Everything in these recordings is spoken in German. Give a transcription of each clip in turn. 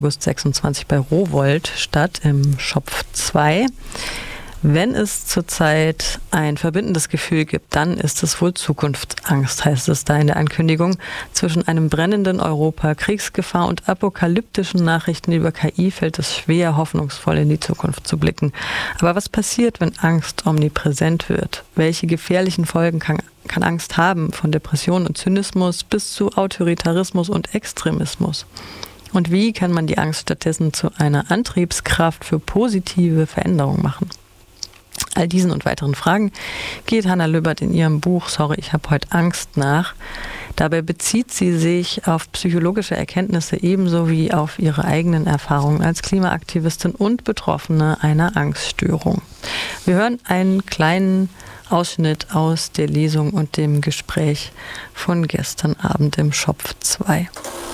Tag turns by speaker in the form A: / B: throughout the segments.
A: August 26 bei Rowohlt statt, im Schopf 2. Wenn es zurzeit ein verbindendes Gefühl gibt, dann ist es wohl Zukunftsangst, heißt es da in der Ankündigung. Zwischen einem brennenden Europa, Kriegsgefahr und apokalyptischen Nachrichten über KI fällt es schwer, hoffnungsvoll in die Zukunft zu blicken. Aber was passiert, wenn Angst omnipräsent wird? Welche gefährlichen Folgen kann Angst haben, von Depression und Zynismus bis zu Autoritarismus und Extremismus? Und wie kann man die Angst stattdessen zu einer Antriebskraft für positive Veränderung machen? All diesen und weiteren Fragen geht Hanna Lübbert in ihrem Buch »Sorry, ich habe heute Angst« nach. Dabei bezieht sie sich auf psychologische Erkenntnisse ebenso wie auf ihre eigenen Erfahrungen als Klimaaktivistin und Betroffene einer Angststörung. Wir hören einen kleinen Ausschnitt aus der Lesung und dem Gespräch von gestern Abend im Schopf 2.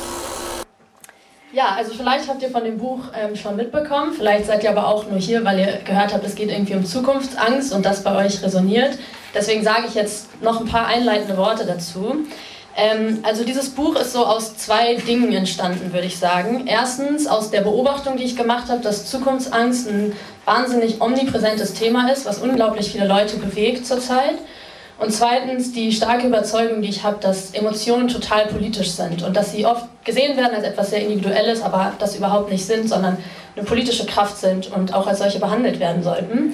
B: Ja, also vielleicht habt ihr von dem Buch schon mitbekommen, vielleicht seid ihr aber auch nur hier, weil ihr gehört habt, es geht irgendwie um Zukunftsangst und das bei euch resoniert. Deswegen sage ich jetzt noch ein paar einleitende Worte dazu. Also dieses Buch ist so aus zwei Dingen entstanden, würde ich sagen. Erstens aus der Beobachtung, die ich gemacht habe, dass Zukunftsangst ein wahnsinnig omnipräsentes Thema ist, was unglaublich viele Leute bewegt zurzeit. Und zweitens die starke Überzeugung, die ich habe, dass Emotionen total politisch sind und dass sie oft gesehen werden als etwas sehr Individuelles, aber das überhaupt nicht sind, sondern eine politische Kraft sind und auch als solche behandelt werden sollten.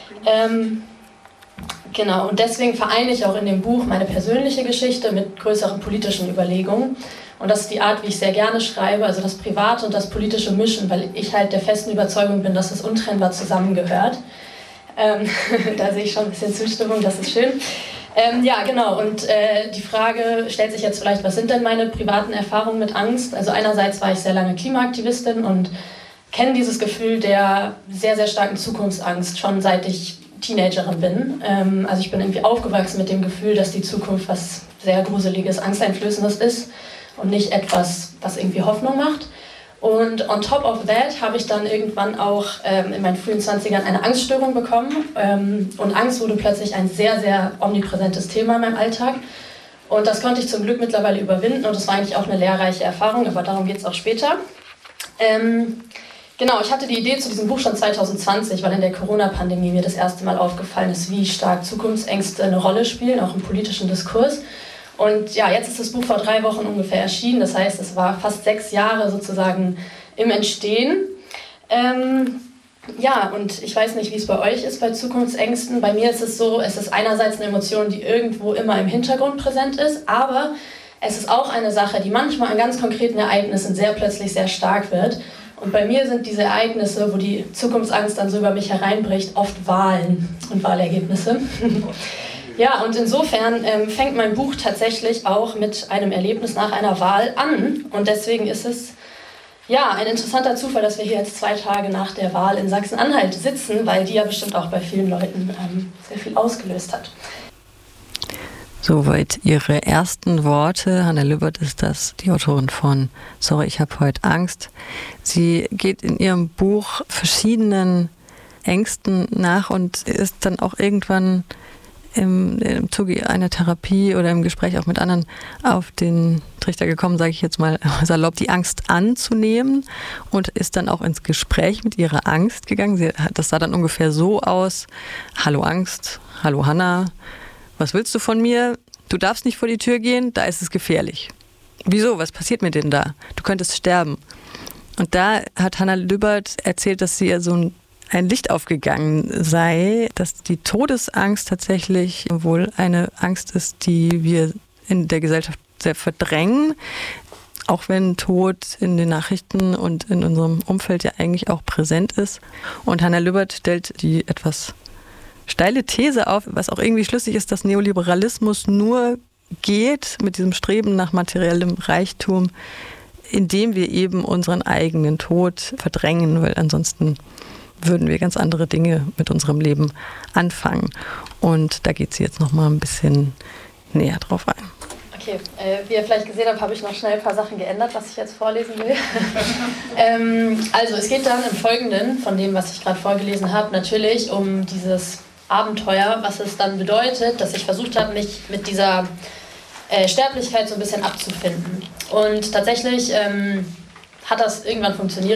B: Genau, und deswegen vereine ich auch in dem Buch meine persönliche Geschichte mit größeren politischen Überlegungen. Und das ist die Art, wie ich sehr gerne schreibe, also das Private und das politische Mischen, weil ich halt der festen Überzeugung bin, dass es untrennbar zusammengehört. Da sehe ich schon ein bisschen Zustimmung, das ist schön. Ja, genau. Und die Frage stellt sich jetzt vielleicht, was sind denn meine privaten Erfahrungen mit Angst? Also einerseits war ich sehr lange Klimaaktivistin und kenne dieses Gefühl der sehr, sehr starken Zukunftsangst schon seit ich Teenagerin bin. Also ich bin irgendwie aufgewachsen mit dem Gefühl, dass die Zukunft was sehr Gruseliges, Angsteinflößendes ist und nicht etwas, was irgendwie Hoffnung macht. Und on top of that habe ich dann irgendwann auch in meinen frühen 20ern eine Angststörung bekommen. Und Angst wurde plötzlich ein sehr, sehr omnipräsentes Thema in meinem Alltag. Und das konnte ich zum Glück mittlerweile überwinden. Und das war eigentlich auch eine lehrreiche Erfahrung, aber darum geht es auch später. Genau, ich hatte die Idee zu diesem Buch schon 2020, weil in der Corona-Pandemie mir das erste Mal aufgefallen ist, wie stark Zukunftsängste eine Rolle spielen, auch im politischen Diskurs. Und ja, jetzt ist das Buch vor 3 Wochen ungefähr erschienen. Das heißt, es war fast 6 Jahre sozusagen im Entstehen. Ja, und ich weiß nicht, wie es bei euch ist bei Zukunftsängsten. Bei mir ist es so, es ist einerseits eine Emotion, die irgendwo immer im Hintergrund präsent ist, aber es ist auch eine Sache, die manchmal an ganz konkreten Ereignissen sehr plötzlich sehr stark wird. Und bei mir sind diese Ereignisse, wo die Zukunftsangst dann so über mich hereinbricht, oft Wahlen und Wahlergebnisse. Ja, und insofern fängt mein Buch tatsächlich auch mit einem Erlebnis nach einer Wahl an. Und deswegen ist es ja ein interessanter Zufall, dass wir hier jetzt 2 Tage nach der Wahl in Sachsen-Anhalt sitzen, weil die ja bestimmt auch bei vielen Leuten sehr viel ausgelöst hat.
A: Soweit ihre ersten Worte. Hanna Lübbert ist das, die Autorin von »Sorry, ich habe heute Angst«. Sie geht in ihrem Buch verschiedenen Ängsten nach und ist dann auch irgendwann im Zuge einer Therapie oder im Gespräch auch mit anderen auf den Trichter gekommen, sage ich jetzt mal salopp, die Angst anzunehmen und ist dann auch ins Gespräch mit ihrer Angst gegangen. Das sah dann ungefähr so aus: Hallo Angst, hallo Hanna, was willst du von mir? Du darfst nicht vor die Tür gehen, da ist es gefährlich. Wieso? Was passiert mit denen da? Du könntest sterben. Und da hat Hanna Lübbert erzählt, dass sie ja so ein Licht aufgegangen sei, dass die Todesangst tatsächlich wohl eine Angst ist, die wir in der Gesellschaft sehr verdrängen, auch wenn Tod in den Nachrichten und in unserem Umfeld ja eigentlich auch präsent ist. Und Hanna Lübbert stellt die etwas steile These auf, was auch irgendwie schlüssig ist, dass Neoliberalismus nur geht mit diesem Streben nach materiellem Reichtum, indem wir eben unseren eigenen Tod verdrängen, weil ansonsten würden wir ganz andere Dinge mit unserem Leben anfangen. Und da geht sie jetzt noch mal ein bisschen näher drauf ein.
B: Okay, wie ihr vielleicht gesehen habt, habe ich noch schnell ein paar Sachen geändert, was ich jetzt vorlesen will. Also es geht dann im Folgenden, von dem, was ich gerade vorgelesen habe, natürlich um dieses Abenteuer, was es dann bedeutet, dass ich versucht habe, mich mit dieser Sterblichkeit so ein bisschen abzufinden. Und tatsächlich hat das irgendwann funktioniert.